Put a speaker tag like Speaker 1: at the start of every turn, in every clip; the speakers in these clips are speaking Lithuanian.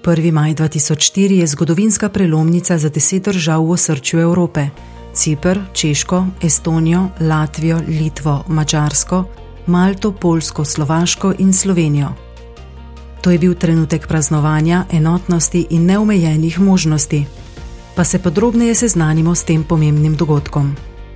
Speaker 1: 1. maj 2004 je zgodovinska prelomnica za 10 držav v osrčju Evrope. Ciper, Češko, Estonijo, Latvijo, Litvo, Madžarsko, Malto, Poljsko, Slovaško in Slovenijo. To je bil trenutek praznovanja, enotnosti in neomejenih možnosti. Pa se podrobneje seznanimo s tem pomembnim dogodkom.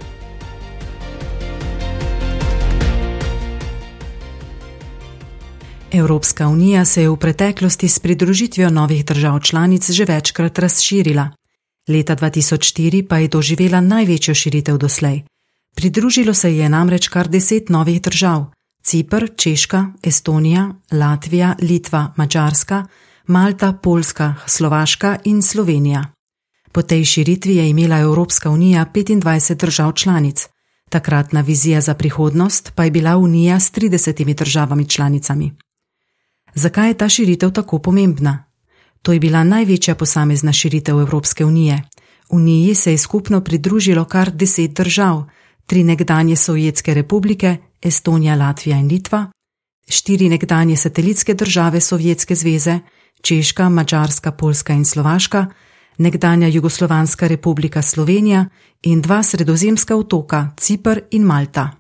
Speaker 1: Evropska unija se je v preteklosti s pridružitvijo novih držav članic že večkrat razširila. Leta 2004 pa je doživela največjo širitev doslej. Pridružilo se je namreč kar 10 novih držav: Ciper, Češka, Estonija, Latvija, Litva, Madžarska, Malta, Poljska, Slovaška in Slovenija. Po tej širitvi je imela Evropska unija 25 držav članic. Takratna vizija za prihodnost pa je bila unija s 30 državami članicami. Zakaj je ta širitev tako pomembna? To je bila največja posamezna širitev Evropske unije. Uniji se je skupno pridružilo kar 10 držav, 3 nekdanje sovjetske republike, Estonija, Latvija in Litva, 4 nekdanje satelitske države Sovjetske zveze, Češka, Madžarska, Poljska in Slovaška, nekdanja Jugoslovanska republika Slovenija in 2 sredozemska otoka, Ciper in Malta.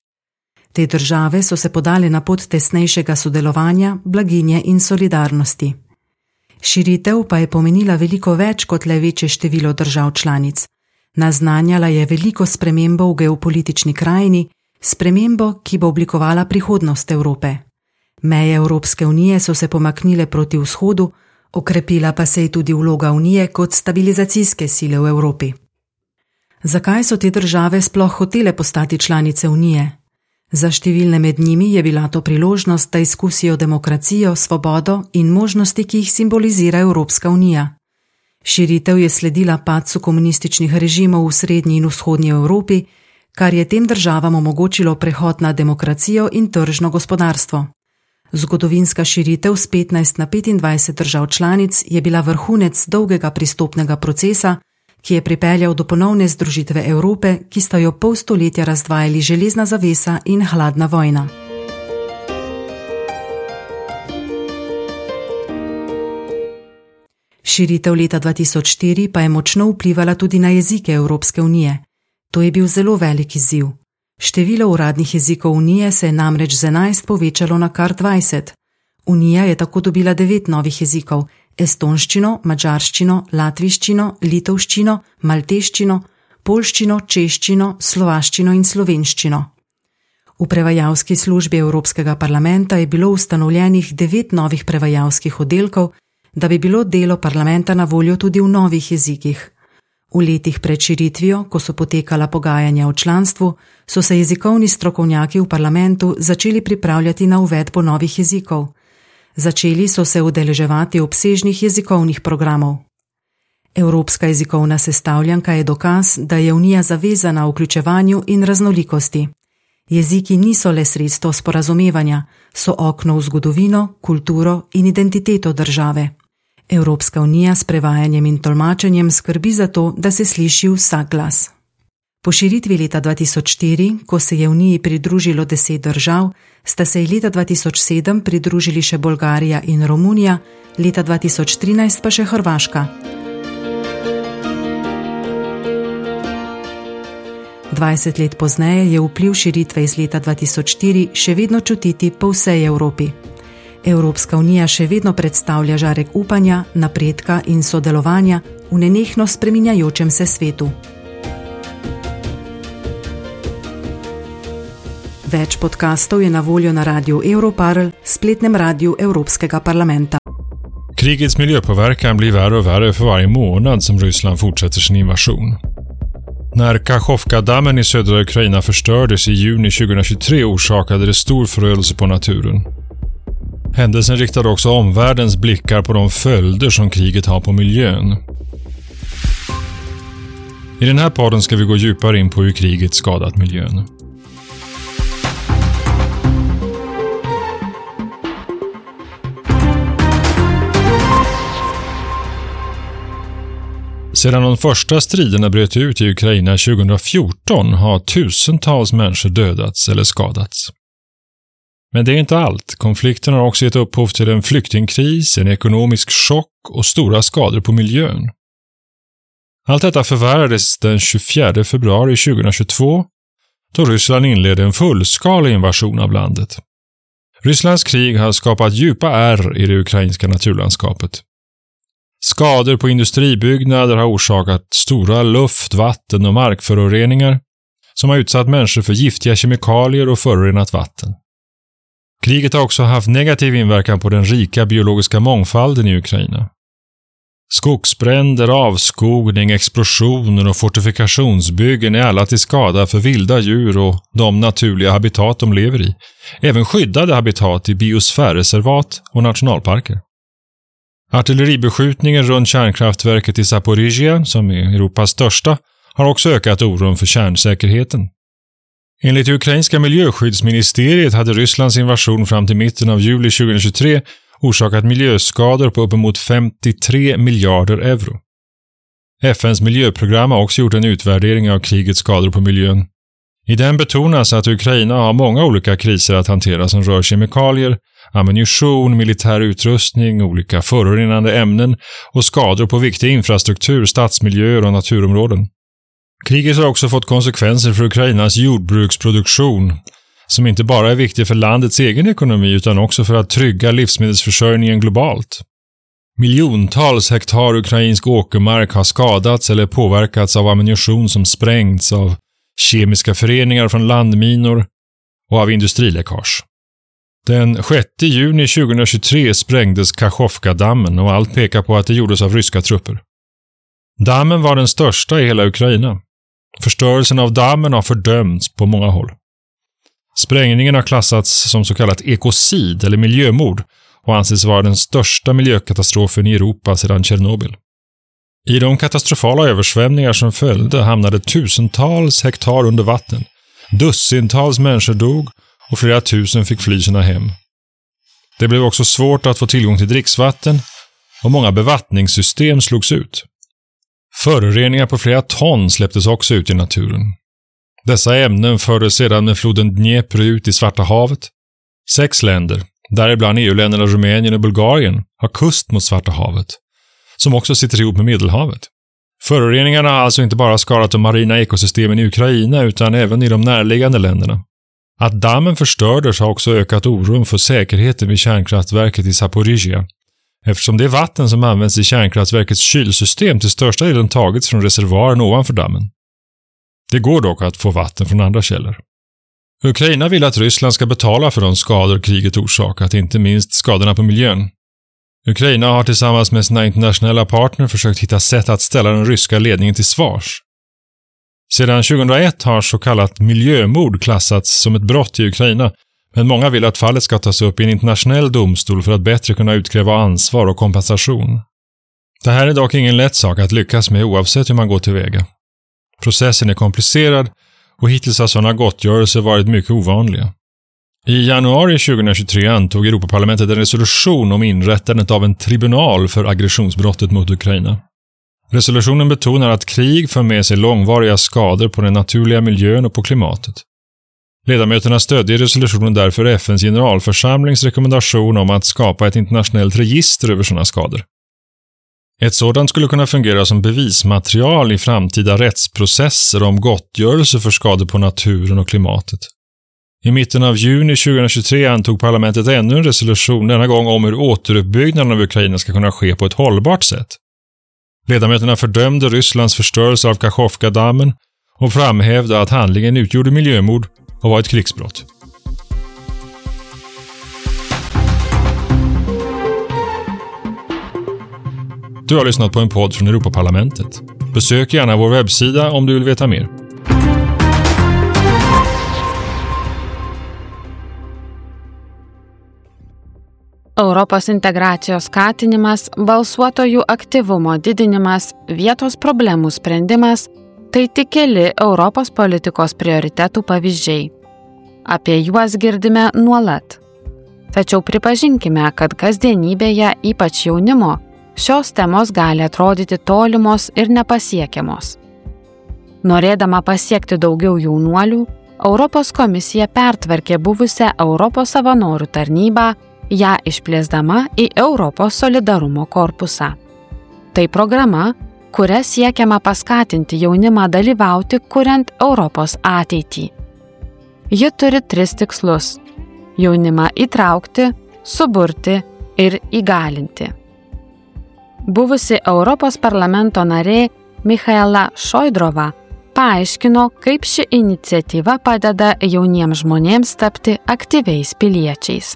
Speaker 1: Te države so se podale na pot tesnejšega sodelovanja, blaginje in solidarnosti. Širitev pa je pomenila veliko več kot le večje število držav članic. Naznanjala je veliko spremembo v geopolitični krajini, spremembo, ki bo oblikovala prihodnost Evrope. Meje Evropske unije so se pomaknile proti vzhodu, okrepila pa se je tudi vloga unije kot stabilizacijske sile v Evropi. Zakaj so te države sploh hotele postati članice unije? Za številne med njimi je bila to priložnost, da izkusijo demokracijo, svobodo in možnosti, ki jih simbolizira Evropska unija. Širitev je sledila padcu komunističnih režimov v srednji in vzhodnji Evropi, kar je tem državam omogočilo prehod na demokracijo in tržno gospodarstvo. Zgodovinska širitev s 15 na 25 držav članic je bila vrhunec dolgega pristopnega procesa, ki je pripeljal do ponovne združitve Evrope, ki sta jo pol stoletja razdvajali železna zavesa in hladna vojna. Širitev leta 2004 pa je močno vplivala tudi na jezike Evropske unije. To je bil zelo velik izziv. Število uradnih jezikov unije se je namreč z 11 povečalo na kar 20. Unija je tako dobila 9 novih jezikov: estonščino, madžarščino, latviščino, litovščino, malteščino, poljščino, češčino, slovaščino in slovenščino. V prevajalski službi Evropskega parlamenta je bilo ustanovljenih 9 novih prevajalskih oddelkov, da bi bilo delo parlamenta na voljo tudi v novih jezikih. V letih pred širitvijo, ko so potekala pogajanja o članstvu, so se jezikovni strokovnjaki v parlamentu začeli pripravljati na uvedbo novih jezikov. Začeli so se udeleževati obsežnih jezikovnih programov. Evropska jezikovna sestavljanka je dokaz, da je unija zavezana vključevanju in raznolikosti. Jeziki niso le sredstvo sporazumevanja, so okno v zgodovino, kulturo in identiteto države. Evropska unija s prevajanjem in tolmačenjem skrbi za to, da se sliši vsak glas. Po širitvi leta 2004, ko se je uniji pridružilo 10 držav, sta se leta 2007 pridružili še Bolgarija in Romunija, leta 2013 pa še Hrvaška. 20 let pozneje je vpliv širitve iz leta 2004 še vedno čutiti po vsej Evropi. Evropska unija še vedno predstavlja žarek upanja, napredka in sodelovanja v nenehno spreminjajočem se svetu. Več podcastov je na voljo na radiu Europarl, spletnem radiu Evropskega parlamenta.
Speaker 2: Krigets miljöpåverkan blir värre och värre för varje månad som Ryssland fortsätter sin invasion. När Kachovka-dammen i södra Ukraina förstördes i juni 2023 orsakade det stor förödelse på naturen. Händelsen riktade också omvärldens blickar på de följder som kriget har på miljön. I den här podden ska vi gå djupare in på hur kriget skadat miljön. Sedan de första striderna bröt ut i Ukraina 2014 har tusentals människor dödats eller skadats. Men det är inte allt. Konflikten har också gett upphov till en flyktingkris, en ekonomisk chock och stora skador på miljön. Allt detta förvärrades den 24 februari 2022 då Ryssland inledde en fullskalig invasion av landet. Rysslands krig har skapat djupa ärr i det ukrainska naturlandskapet. Skador på industribyggnader har orsakat stora luft-, vatten- och markföroreningar som har utsatt människor för giftiga kemikalier och förorenat vatten. Kriget har också haft negativ inverkan på den rika biologiska mångfalden i Ukraina. Skogsbränder, avskogning, explosioner och fortifikationsbyggen är alla till skada för vilda djur och de naturliga habitat de lever i. Även skyddade habitat i biosfärreservat och nationalparker. Artilleribeskjutningen runt kärnkraftverket i Zaporizjzja, som är Europas största, har också ökat oron för kärnsäkerheten. Enligt det ukrainska miljöskyddsministeriet hade Rysslands invasion fram till mitten av juli 2023 orsakat miljöskador på uppemot 53 miljarder euro. FNs miljöprogram har också gjort en utvärdering av krigets skador på miljön. I den betonas att Ukraina har många olika kriser att hantera som rör kemikalier, ammunition, militär utrustning, olika förorenande ämnen och skador på viktig infrastruktur, stadsmiljöer och naturområden. Kriget har också fått konsekvenser för Ukrainas jordbruksproduktion, som inte bara är viktig för landets egen ekonomi utan också för att trygga livsmedelsförsörjningen globalt. Miljontals hektar ukrainsk åkermark har skadats eller påverkats av ammunition som sprängts, av kemiska föreningar från landminor och av industriläckage. Den 6 juni 2023 sprängdes Kachovka-dammen och allt pekar på att det gjordes av ryska trupper. Dammen var den största i hela Ukraina. Förstörelsen av dammen har fördömts på många håll. Sprängningen har klassats som så kallat ekocid eller miljömord och anses vara den största miljökatastrofen i Europa sedan Tjernobyl. I de katastrofala översvämningar som följde hamnade tusentals hektar under vatten, dussintals människor dog och flera tusen fick fly sina hem. Det blev också svårt att få tillgång till dricksvatten och många bevattningssystem slogs ut. Föroreningar på flera ton släpptes också ut i naturen. Dessa ämnen fördes sedan med floden Dnepr ut i Svarta havet. 6 länder, däribland EU-länderna Rumänien och Bulgarien, har kust mot Svarta havet, som också sitter ihop med Medelhavet. Föroreningarna har alltså inte bara skadat de marina ekosystemen i Ukraina utan även i de närliggande länderna. Att dammen förstördes har också ökat oron för säkerheten vid kärnkraftverket i Zaporizjzja, eftersom det vatten som används i kärnkraftverkets kylsystem till största delen tagits från reservoaren ovanför dammen. Det går dock att få vatten från andra källor. Ukraina vill att Ryssland ska betala för de skador kriget orsakat, inte minst skadorna på miljön. Ukraina har tillsammans med sina internationella partner försökt hitta sätt att ställa den ryska ledningen till svars. Sedan 2001 har så kallat miljömord klassats som ett brott i Ukraina, men många vill att fallet ska tas upp i en internationell domstol för att bättre kunna utkräva ansvar och kompensation. Det här är dock ingen lätt sak att lyckas med oavsett hur man går tillväga. Processen är komplicerad och hittills har sådana gottgörelser varit mycket ovanliga. I januari 2023 antog Europaparlamentet en resolution om inrättandet av en tribunal för aggressionsbrottet mot Ukraina. Resolutionen betonar att krig för med sig långvariga skador på den naturliga miljön och på klimatet. Ledamöterna stödde i resolutionen därför FNs generalförsamlings rekommendation om att skapa ett internationellt register över sådana skador. Ett sådant skulle kunna fungera som bevismaterial i framtida rättsprocesser om gottgörelse för skador på naturen och klimatet. I mitten av juni 2023 antog parlamentet ännu en resolution, denna gång om hur återuppbyggnaden av Ukraina ska kunna ske på ett hållbart sätt. Ledamöterna fördömde Rysslands förstörelse av Kachovka-dammen och framhävde att handlingen utgjorde miljömord och var ett krigsbrott. Du har lyssnat på en podd från Europaparlamentet. Besök gärna vår webbsida om du vill veta mer.
Speaker 3: Europos integracijos skatinimas, balsuotojų aktyvumo didinimas, vietos problemų sprendimas – tai tik keli Europos politikos prioritetų pavyzdžiai. Apie juos girdime nuolat. Tačiau pripažinkime, kad kasdienybėje, ypač jaunimo, šios temos gali atrodyti tolimos ir nepasiekiamos. Norėdama pasiekti daugiau jaunuolių, Europos komisija pertvarkė buvusią Europos savanorių tarnybą, ją išplėsdama į Europos solidarumo korpusą. Tai programa, kuria siekiama paskatinti jaunimą dalyvauti, kuriant Europos ateitį. Ji turi 3 tikslus – jaunimą įtraukti, suburti ir įgalinti. Buvusi Europos parlamento narė Michaela Šoidrova paaiškino, kaip ši iniciatyva padeda jauniems žmonėms tapti aktyviais piliečiais.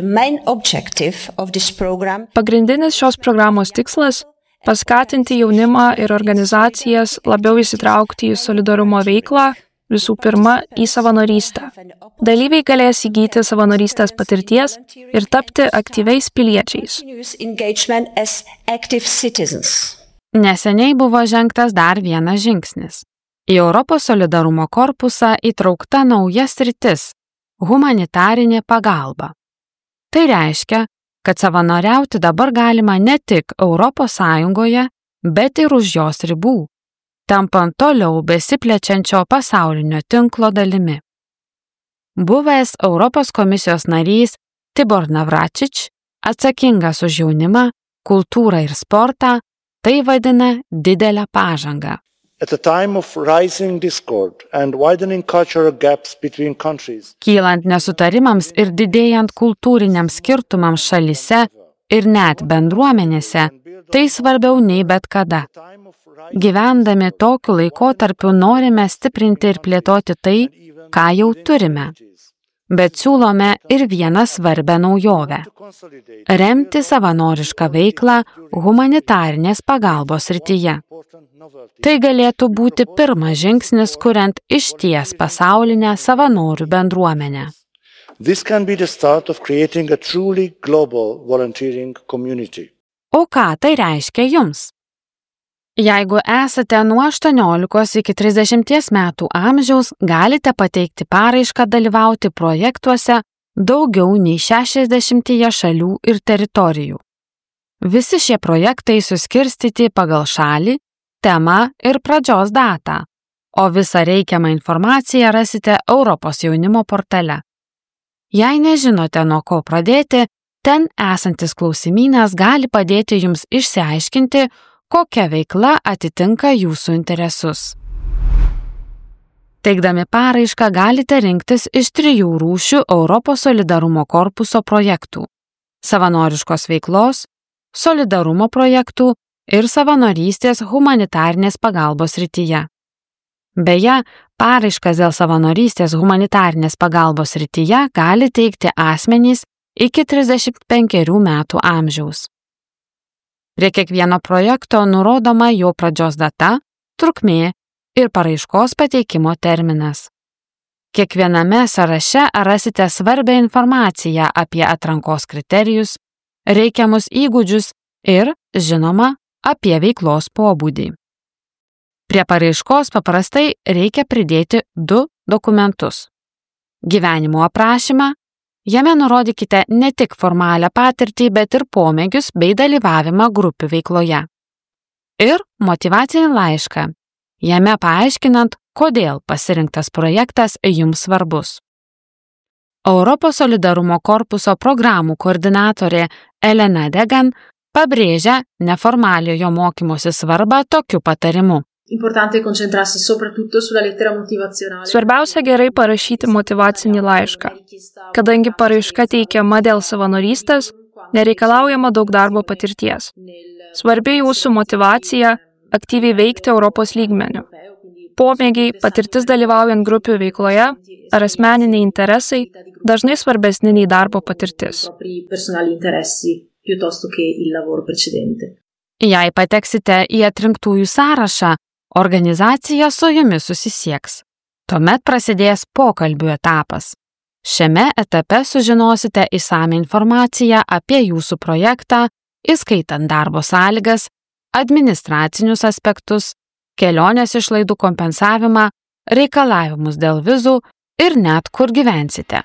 Speaker 4: Pagrindinis šios programos tikslas – paskatinti jaunimą ir organizacijas labiau įsitraukti į solidarumo veiklą, visų pirma, į savanorystę. Dalyviai galės įgyti savanorystės patirties ir tapti aktyviais piliečiais.
Speaker 3: Neseniai buvo žengtas dar vienas žingsnis. Į Europos solidarumo korpusą įtraukta nauja sritis – humanitarinė pagalba. Tai reiškia, kad savanoriauti dabar galima ne tik Europos Sąjungoje, bet ir už jos ribų, tampant toliau besiplečiančio pasaulinio tinklo dalimi. Buvęs Europos komisijos narys Tibor Navračič, atsakingas už jaunimą, kultūrą ir sportą, tai vadina didelę pažangą. Kylant nesutarimams ir didėjant kultūriniams skirtumams šalyse ir net bendruomenėse, tai svarbiau nei bet kada. Gyvendami tokiu laikotarpiu norime stiprinti ir plėtoti tai, ką jau turime. Bet siūlome ir vieną svarbią naujovę – remti savanorišką veiklą humanitarinės pagalbos srityje. Tai galėtų būti pirmas žingsnis, kuriant išties pasaulinę savanorių bendruomenę. O ką tai reiškia jums? Jeigu esate nuo 18 iki 30 metų amžiaus, galite pateikti paraišką dalyvauti projektuose daugiau nei 60 šalių ir teritorijų. Visi šie projektai suskirstyti pagal šalį, temą ir pradžios datą, o visą reikiamą informaciją rasite Europos jaunimo portale. Jei nežinote, nuo ko pradėti, ten esantis klausimynas gali padėti jums išsiaiškinti, kokia veikla atitinka jūsų interesus. Teikdami paraišką galite rinktis iš 3 rūšių Europos solidarumo korpuso projektų – savanoriškos veiklos, solidarumo projektų ir savanorystės humanitarinės pagalbos srityje. Beje, paraiškas dėl savanorystės humanitarinės pagalbos srityje gali teikti asmenys iki 35 metų amžiaus. Prie kiekvieno projekto nurodoma jo pradžios data, trukmė ir paraiškos pateikimo terminas. Kiekviename sąraše rasite svarbią informaciją apie atrankos kriterijus, reikiamus įgūdžius ir, žinoma, apie veiklos pobūdį. Prie paraiškos paprastai reikia pridėti 2 dokumentus. Gyvenimo aprašymą, jame nurodykite ne tik formalią patirtį, bet ir pomėgius bei dalyvavimą grupių veikloje. Ir motyvacinį laišką, jame paaiškinant, kodėl pasirinktas projektas jums svarbus. Europos solidarumo korpuso programų koordinatorė Elena Degan pabrėžia neformaliojo mokymosi svarbą tokiu patarimu.
Speaker 4: Svarbiausia gerai parašyti motyvacinį laišką. Kadangi paraiška teikiama dėl savanorystės, nereikalaujama daug darbo patirties. Svarbi jūsų motyvacija aktyviai veikti Europos lygmeniu. Pomėgiai, patirtis dalyvaujant grupių veikloje ar asmeniniai interesai dažnai svarbesni nei darbo patirtis.
Speaker 3: Jei pateksite į atrinktųjų sąrašą, organizacija su jumis susisieks. Tuomet prasidės pokalbių etapas. Šiame etape sužinosite išsamią informaciją apie jūsų projektą, įskaitant darbo sąlygas, administracinius aspektus, kelionės išlaidų kompensavimą, reikalavimus dėl vizų ir net kur gyvensite.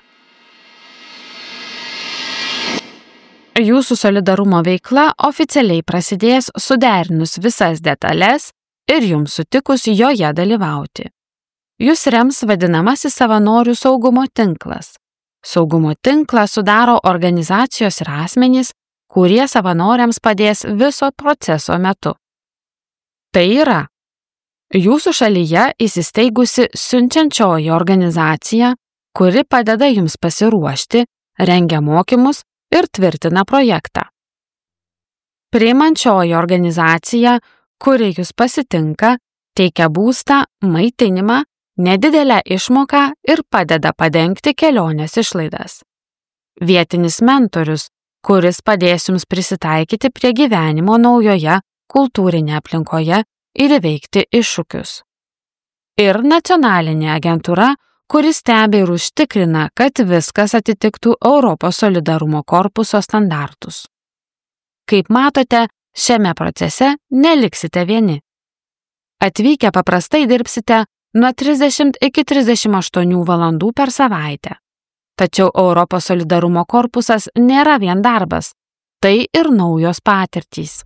Speaker 3: Jūsų solidarumo veikla oficialiai prasidės suderinus visas detalės ir jums sutikus joje dalyvauti. Jūs rems vadinamasis savanorių saugumo tinklas. Saugumo tinklą sudaro organizacijos ir asmenys, kurie savanoriams padės viso proceso metu. Tai yra jūsų šalyje įsisteigusi siunčiančioji organizacija, kuri padeda jums pasiruošti, rengia mokymus ir tvirtina projektą. Priimančioji organizacija, kuri jūs pasitinka, teikia būstą, maitinimą, nedidelę išmoką ir padeda padengti kelionės išlaidas. Vietinis mentorius, kuris padės jums prisitaikyti prie gyvenimo naujoje kultūrinėje aplinkoje ir įveikti iššūkius. Ir nacionalinė agentūra, kuris stebi ir užtikrina, kad viskas atitiktų Europos solidarumo korpuso standartus. Kaip matote, šiame procese neliksite vieni. Atvykę paprastai dirbsite nuo 30 iki 38 valandų per savaitę. Tačiau Europos solidarumo korpusas nėra vien darbas, tai ir naujos patirtys.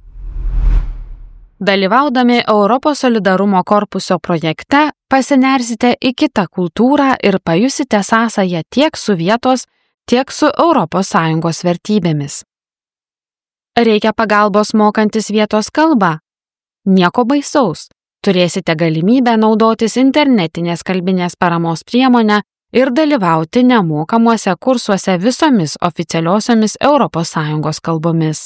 Speaker 3: Dalyvaudami Europos solidarumo korpuso projekte pasinersite į kitą kultūrą ir pajusite sąsają tiek su vietos, tiek su ES vertybėmis. Reikia pagalbos mokantis vietos kalbą? Nieko baisaus. Turėsite galimybę naudotis internetinės kalbinės paramos priemonę ir dalyvauti nemokamuose kursuose visomis oficialiosiomis ES kalbomis.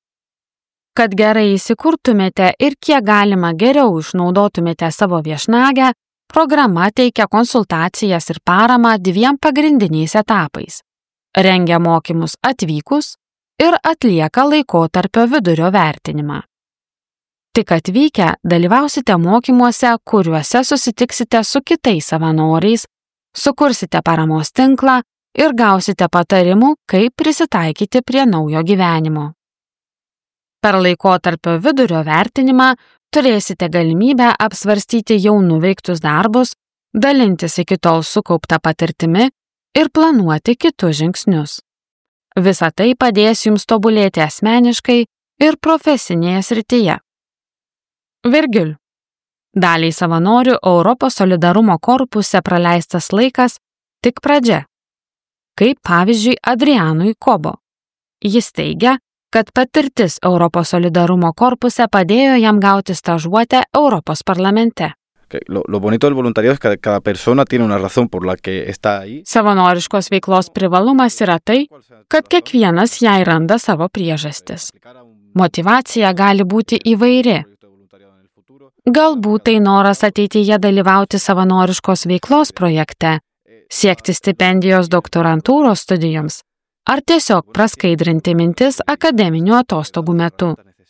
Speaker 3: Kad gerai įsikurtumėte ir kiek galima geriau išnaudotumėte savo viešnagę, programa teikia konsultacijas ir paramą 2 pagrindiniais etapais. Rengia mokymus atvykus ir atlieka laikotarpio vidurio vertinimą. Tik atvykę dalyvausite mokymuose, kuriuose susitiksite su kitais savanoriais, sukursite paramos tinklą ir gausite patarimų, kaip prisitaikyti prie naujo gyvenimo. Per laikotarpio vidurio vertinimą turėsite galimybę apsvarstyti jau nuveiktus darbus, dalintis iki tol sukauptą patirtimi ir planuoti kitus žingsnius. Visa tai padės jums tobulėti asmeniškai ir profesinėje srityje. Virgil. Daliai savanorių Europos solidarumo korpuse praleistas laikas tik pradžia. Kaip pavyzdžiui Adrianui Kobo. Jis teigia, kad patirtis Europos solidarumo korpuse padėjo jam gauti stažuotę Europos parlamente.
Speaker 5: Lo bonito del voluntariado es que cada persona tiene una razón por la que está ahí.
Speaker 3: Savanoriškos veiklos privalumas yra tai, kad kiekvienas jai randa savo priežastis. Motyvacija gali būti įvairi. Galbūt tai noras ateityje dalyvauti savanoriškos veiklos projekte, siekti stipendijos doktorantūros studijoms, ar tiesiog praskaidrinti mintis akademinių atostogų metu.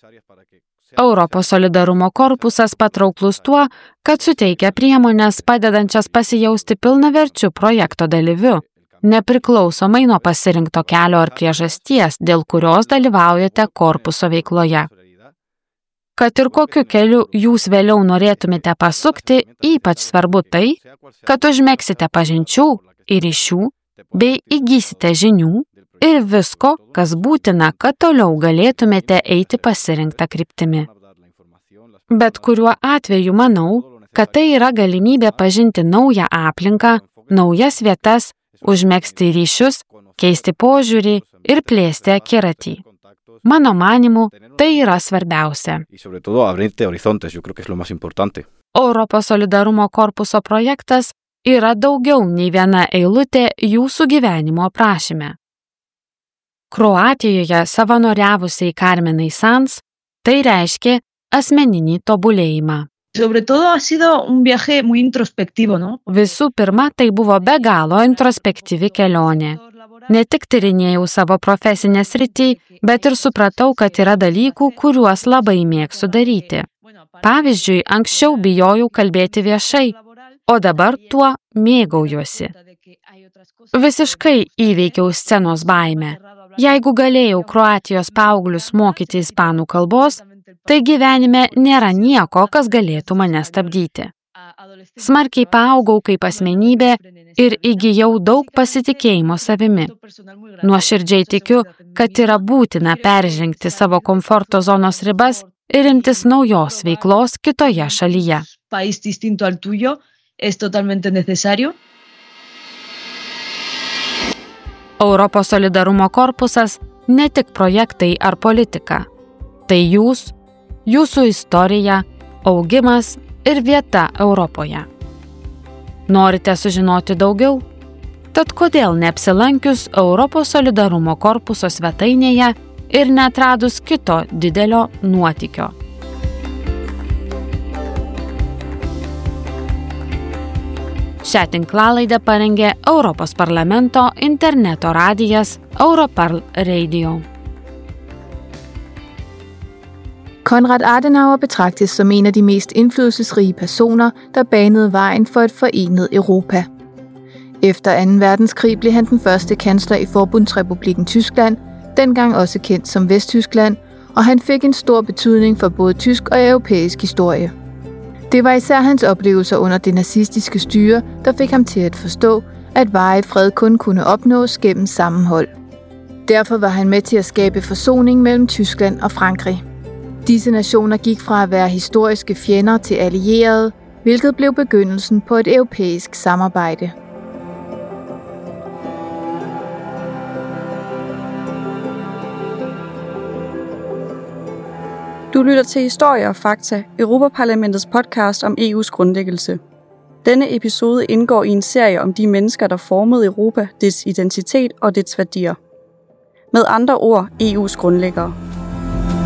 Speaker 3: Europos solidarumo korpusas patrauklus tuo, kad suteikia priemones padedančias pasijausti pilnaverčiu projekto dalyviu, nepriklausomai nuo pasirinkto kelio ar priežasties, dėl kurios dalyvaujate korpuso veikloje. Kad ir kokiu keliu jūs vėliau norėtumėte pasukti, ypač svarbu tai, kad užmegsite pažinčių ir ryšių, bei įgysite žinių ir visko, kas būtina, kad toliau galėtumėte eiti pasirinktą kryptimi. Bet kuriuo atveju manau, kad tai yra galimybė pažinti naują aplinką, naujas vietas, užmegzti ryšius, keisti požiūrį ir plėsti akiratį. Mano manymu, tai yra svarbiausia. Europos solidarumo korpuso projektas yra daugiau nei viena eilutė jūsų gyvenimo aprašyme. Kroatijoje savanoriavusiai Carmenai Sans tai reiškia asmeninį tobulėjimą. Visų pirma, tai buvo be galo introspektyvi kelionė. Ne tik tyrinėjau savo profesinę sritį, bet ir supratau, kad yra dalykų, kuriuos labai mėgstu daryti. Pavyzdžiui, anksčiau bijojau kalbėti viešai, o dabar tuo mėgaujuosi. Visiškai įveikiau scenos baimę. Jeigu galėjau Kroatijos paauglius mokyti ispanų kalbos, tai gyvenime nėra nieko, kas galėtų mane stabdyti. Smarkiai paaugau kaip asmenybė ir įgijau daug pasitikėjimo savimi. Nuoširdžiai tikiu, kad yra būtina peržengti savo komforto zonos ribas ir imtis naujos veiklos kitoje šalyje.
Speaker 6: es totalmente necesario.
Speaker 3: Europos solidarumo korpusas ne tik projektai ar politika. Tai jūsų istorija, augimas ir vieta Europoje. Norite sužinoti daugiau? Tad kodėl neapsilankius Europos solidarumo korpuso svetainėje ir neatradus kito didelio nuotykio? Šią tinklalaidę parengė Europos parlamento interneto radijas Europarl Radio.
Speaker 7: Konrad Adenauer betragtes som en af de mest indflydelsesrige personer, der banede vejen for et forenet Europa. Efter 2. verdenskrig blev han den første kansler i Forbundsrepublikken Tyskland, dengang også kendt som Vesttyskland, og han fik en stor betydning for både tysk og europæisk historie. Det var især hans oplevelser under det nazistiske styre, der fik ham til at forstå, at varig fred kun kunne opnås gennem sammenhold. Derfor var han med til at skabe forsoning mellem Tyskland og Frankrig. Disse nationer gik fra at være historiske fjender til allierede, hvilket blev begyndelsen på et europæisk samarbejde.
Speaker 8: Du lytter til Historie og Fakta, Europaparlamentets podcast om EU's grundlæggelse. Denne episode indgår i en serie om de mennesker, der formede Europa, dets identitet og dets værdier. Med andre ord, EU's grundlæggere.